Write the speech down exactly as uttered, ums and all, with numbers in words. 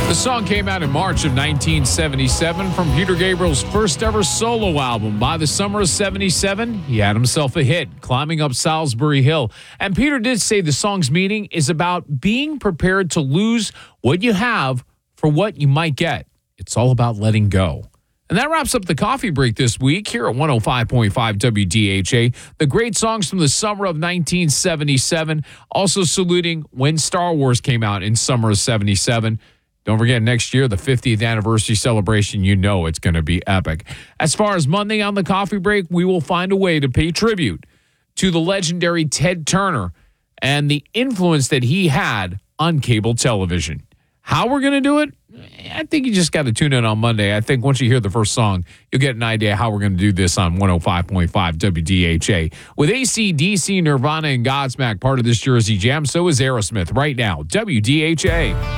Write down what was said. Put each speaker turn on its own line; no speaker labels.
The song came out in March of nineteen seventy-seven from Peter Gabriel's first ever solo album. By the summer of seventy-seven, he had himself a hit, Climbing Up Salisbury Hill. And Peter did say the song's meaning is about being prepared to lose what you have for what you might get. It's all about letting go. And that wraps up the coffee break this week here at one oh five point five W D H A. The great songs from the summer of nineteen seventy-seven. Also saluting when Star Wars came out in summer of seventy-seven. Don't forget, next year, the fiftieth anniversary celebration, you know it's going to be epic. As far as Monday on the coffee break, we will find a way to pay tribute to the legendary Ted Turner and the influence that he had on cable television. How we're going to do it? I think you just got to tune in on Monday. I think once you hear the first song, you'll get an idea how we're going to do this on one oh five point five W D H A. With A C D C, Nirvana, and Godsmack part of this Jersey Jam, so is Aerosmith right now. W D H A.